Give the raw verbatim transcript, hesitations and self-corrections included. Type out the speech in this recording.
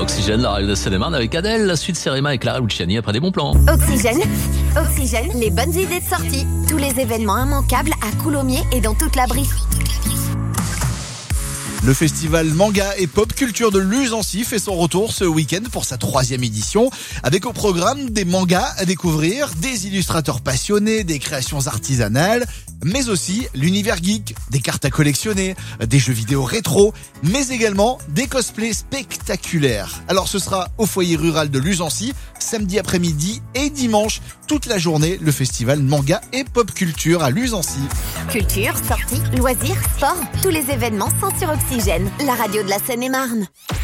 Oxygène, la radio de Seine-et-Marne avec Adèle. La suite, c'est Rima et Clara Luciani après des bons plans. Oxygène, Oxygène, les bonnes idées de sortie. Tous les événements immanquables à Coulommiers et dans toute la Brie. Le festival manga et pop culture de Luzancy fait son retour ce week-end pour sa troisième édition, avec au programme des mangas à découvrir, des illustrateurs passionnés, des créations artisanales, mais aussi l'univers geek, des cartes à collectionner, des jeux vidéo rétro, mais également des cosplays spectaculaires. Alors ce sera au foyer rural de Luzancy, samedi après-midi et dimanche, toute la journée, le festival manga et pop culture à Luzancy. Culture, sorties, loisirs, sport, tous les événements sont sur Oxygène, la radio de la Seine-et-Marne.